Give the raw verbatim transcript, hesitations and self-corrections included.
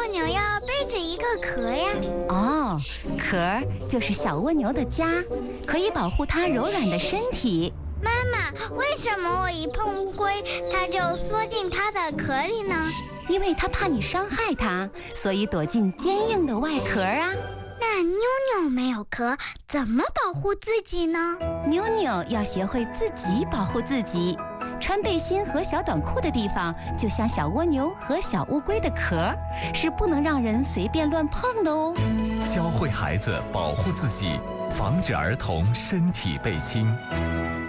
蜗牛要背着一个壳呀？ 哦，壳儿就是小蜗牛的家，可以保护它柔软的身体。 妈妈，为什么我一碰乌龟，它就缩进它的壳里呢？ 因为它怕你伤害它，所以躲进坚硬的外壳啊。 那妞妞没有壳，怎么保护自己呢？ 妞妞要学会自己保护自己。穿背心和小短裤的地方，就像小蜗牛和小乌龟的壳，是不能让人随便乱碰的哦。 教会孩子保护自己，防止儿童身体被侵。